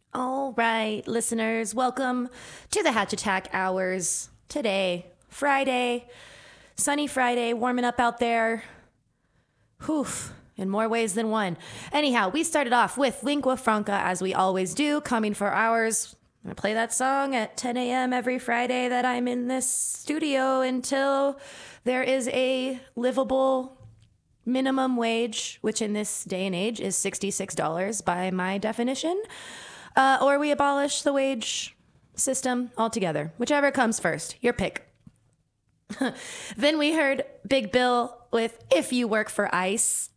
All right, listeners, welcome to the Hatch Attack Hours. Today, Friday, sunny Friday, warming up out there. Whew, in more ways than one. Anyhow, we started off with Lingua Franca, as we always do, coming for hours. I'm going to play that song at 10 a.m. every Friday that I'm in this studio until there is a livable minimum wage, which in this day and age is $66 by my definition. Or we abolish the wage system altogether. Whichever comes first. Your pick. Then we heard Big Bill with If You Work for ICE.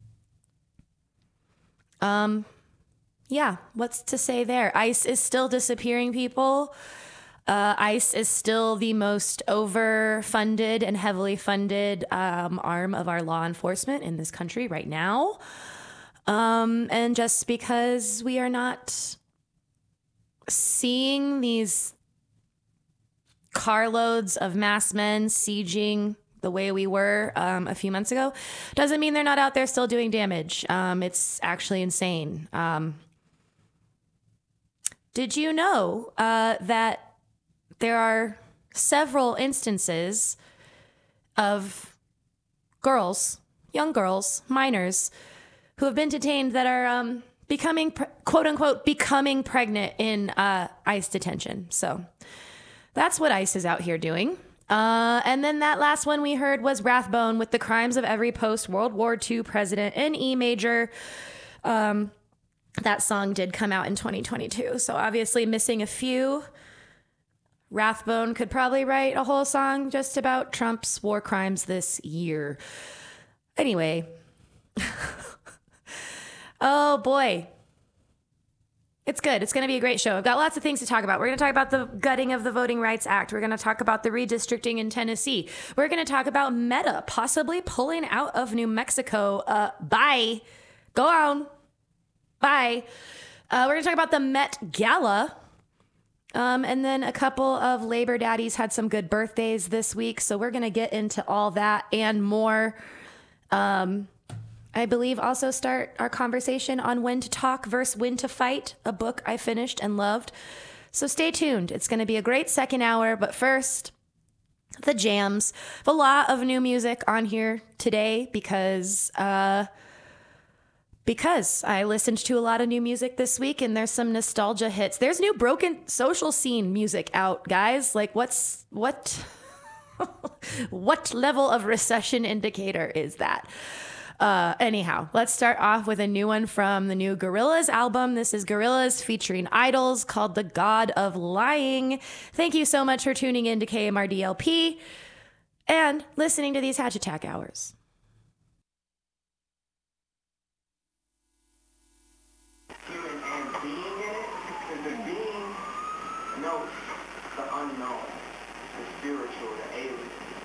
Yeah, what's to say there? ICE is still disappearing people. ICE is still the most overfunded and heavily funded arm of our law enforcement in this country right now. And just because we are not seeing these carloads of masked men sieging the way we were a few months ago doesn't mean they're not out there still doing damage. It's actually insane. Did you know that there are several instances of girls, young girls, minors, who have been detained that are becoming, quote unquote, becoming pregnant in ICE detention. So that's what ICE is out here doing. And then that last one we heard was Rathbone with The Crimes of Every Post-World War II President in E major. That song did come out in 2022. So obviously missing a few. Rathbone could probably write a whole song just about Trump's war crimes this year. Anyway. Oh boy. It's good. It's going to be a great show. I've got lots of things to talk about. We're going to talk about the gutting of the Voting Rights Act. We're going to talk about the redistricting in Tennessee. We're going to talk about Meta possibly pulling out of New Mexico. Bye. Go on. Bye. We're going to talk about the Met Gala. And then a couple of Labor Daddies had some good birthdays this week. So we're going to get into all that and more. I believe also start our conversation on when to talk versus when to fight, a book I finished and loved. So stay tuned. It's going to be a great second hour. But first, the jams. A lot of new music on here today because I listened to a lot of new music this week and there's some nostalgia hits. There's new Broken Social Scene music out, guys. Like what what level of recession indicator is that? Anyhow, let's start off with a new one from the new Gorillaz album. This is Gorillaz featuring Idols called The God of Lying. Thank you so much for tuning in to KMRDLP and listening to these Hatch Attack Hours. Human and being in it, because the being knows the unknown, the spiritual, the alien.